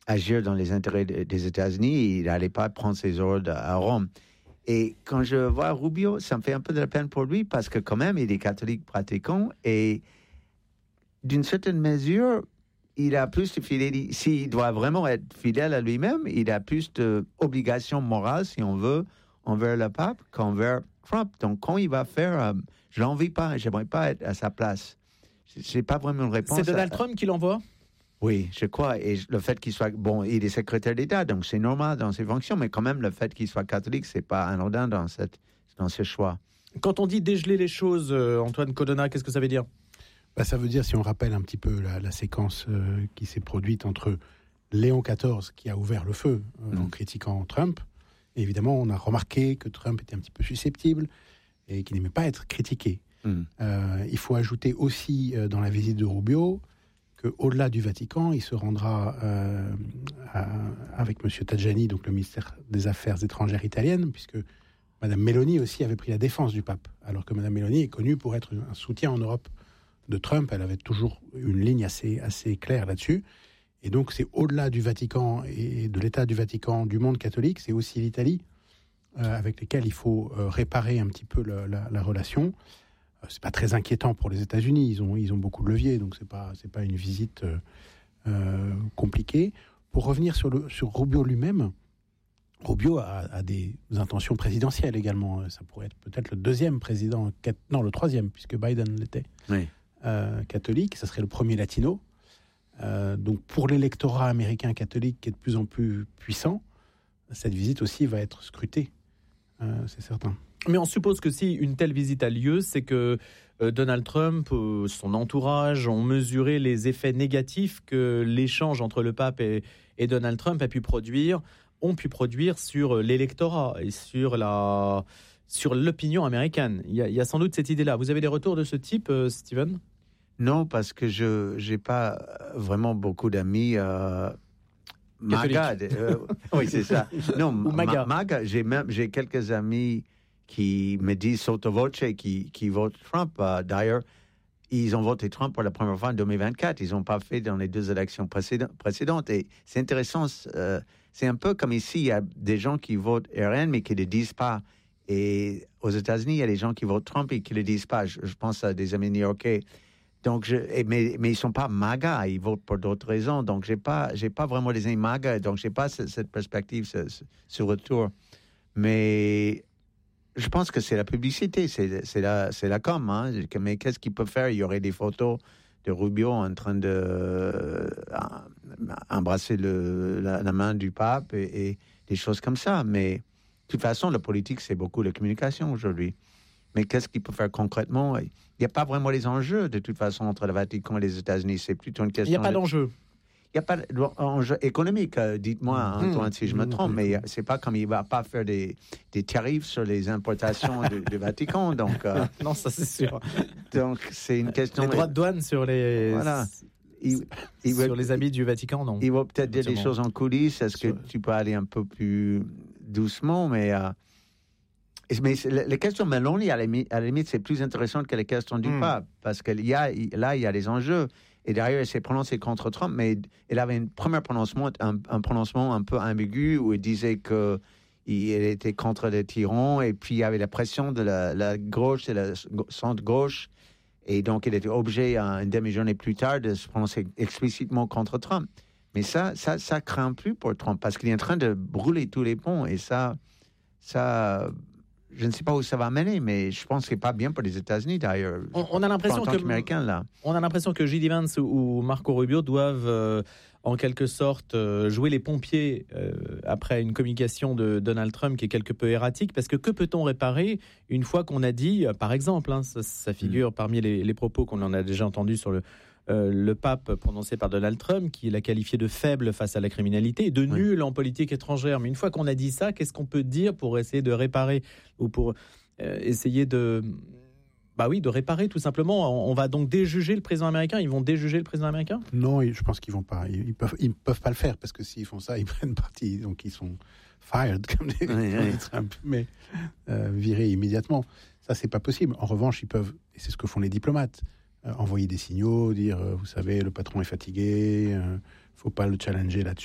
agir dans les intérêts des États-Unis. Il n'allait pas prendre ses ordres à Rome. Et quand je vois Rubio, ça me fait un peu de la peine pour lui parce que quand même, il est catholique pratiquant et d'une certaine mesure, il a plus de fidélité. S'il doit vraiment être fidèle à lui-même, il a plus d'obligations morales, si on veut, envers le pape qu'envers Trump. Donc, quand il va faire, je l'envie pas, j'aimerais pas être à sa place. C'est pas vraiment une réponse. C'est Donald Trump qui l'envoie? Oui, je crois. Et le fait qu'il soit... Bon, il est secrétaire d'État, donc c'est normal dans ses fonctions, mais quand même, le fait qu'il soit catholique, c'est pas anodin dans ce choix. Quand on dit dégeler les choses, Antoine Colonna, qu'est-ce que ça veut dire? Ça veut dire, si on rappelle un petit peu la séquence qui s'est produite entre Léon XIV, qui a ouvert le feu en critiquant Trump, et évidemment, on a remarqué que Trump était un petit peu susceptible et qu'il n'aimait pas être critiqué. Il faut ajouter aussi dans la visite de Rubio qu'au-delà du Vatican, il se rendra avec M. Tajani, donc le ministère des Affaires étrangères italienne, puisque Mme Meloni aussi avait pris la défense du pape, alors que Mme Meloni est connue pour être un soutien en Europe de Trump. Elle avait toujours une ligne assez claire là-dessus. Et donc, c'est au-delà du Vatican et de l'État du Vatican, du monde catholique, c'est aussi l'Italie, avec lesquels il faut réparer un petit peu la relation. C'est pas très inquiétant pour les États-Unis, ils ont beaucoup de leviers, donc c'est pas une visite compliquée. Pour revenir sur Rubio lui-même, Rubio a des intentions présidentielles également. Ça pourrait être peut-être le deuxième président, le troisième, puisque Biden l'était, catholique. Ça serait le premier latino. Donc pour l'électorat américain catholique qui est de plus en plus puissant, cette visite aussi va être scrutée, c'est certain. Mais on suppose que si une telle visite a lieu, c'est que Donald Trump, son entourage ont mesuré les effets négatifs que l'échange entre le pape et Donald Trump ont pu produire sur l'électorat et sur l'opinion américaine. Il y a sans doute cette idée-là. Vous avez des retours de ce type, Steven ? Non, parce que je n'ai pas vraiment beaucoup d'amis MAGA. Oui, c'est ça. Non, MAGA, j'ai quelques amis qui me disent sotto voce qui votent Trump. D'ailleurs, ils ont voté Trump pour la première fois en 2024. Ils n'ont pas fait dans les deux élections précédentes. Et c'est intéressant. C'est un peu comme ici, il y a des gens qui votent RN, mais qui ne le disent pas. Et aux États-Unis, il y a des gens qui votent Trump et qui ne le disent pas. Je pense à des amis new-yorkais. Donc, mais ils ne sont pas MAGA, ils votent pour d'autres raisons. Donc, j'ai pas vraiment des amis MAGA, donc je n'ai pas cette perspective, ce retour. Mais je pense que c'est la publicité, c'est la com. Hein. Mais qu'est-ce qu'ils peuvent faire? Il y aurait des photos de Rubio en train de embrasser la main du pape et des choses comme ça. Mais de toute façon, la politique, c'est beaucoup de communication aujourd'hui. Mais qu'est-ce qu'il peut faire concrètement? Il n'y a pas vraiment les enjeux, de toute façon, entre le Vatican et les États-Unis. C'est plutôt une question... Il n'y a pas d'enjeu. Il n'y a pas d'enjeu économique, dites-moi, Antoine, si je me trompe, mais c'est pas comme il ne va pas faire des tarifs sur les importations du Vatican. Donc, non, ça c'est sûr. Donc, c'est une question... Les droits de douane sur les... Voilà. Sur les habits du Vatican, non. Il va peut-être dire des choses en coulisses. Est-ce que tu peux aller un peu plus doucement? Mais les questions Meloni, à la limite, c'est plus intéressant que les questions du pape, parce qu'il y a des enjeux. Et derrière, elle s'est prononcée contre Trump, mais elle avait un prononcement un peu ambigu, où elle disait qu'elle était contre les tyrans, et puis il y avait la pression de la gauche et la centre-gauche, et donc elle était obligée, une demi-journée plus tard, de se prononcer explicitement contre Trump. Mais ça craint plus pour Trump, parce qu'il est en train de brûler tous les ponts, et ça, je ne sais pas où ça va mener, mais je pense que c'est pas bien pour les États-Unis d'ailleurs. On a l'impression que J.D. Vance ou Marco Rubio doivent en quelque sorte jouer les pompiers après une communication de Donald Trump qui est quelque peu erratique, parce que peut-on réparer une fois qu'on a dit, par exemple, ça figure parmi les propos qu'on en a déjà entendus sur le pape prononcé par Donald Trump, qui l'a qualifié de faible face à la criminalité et de nul en politique étrangère. Mais une fois qu'on a dit ça, qu'est-ce qu'on peut dire pour essayer de réparer ou pour essayer de réparer tout simplement? On va donc déjuger le président américain? Ils vont déjuger le président américain? Non, je pense qu'ils vont pas. Ils peuvent pas le faire, parce que s'ils font ça, ils prennent parti. Donc ils sont fired, comme des Trump, mais virés immédiatement. Ça, c'est pas possible. En revanche, ils peuvent, et c'est ce que font les diplomates, envoyer des signaux, dire, vous savez, le patron est fatigué, faut pas le challenger là-dessus.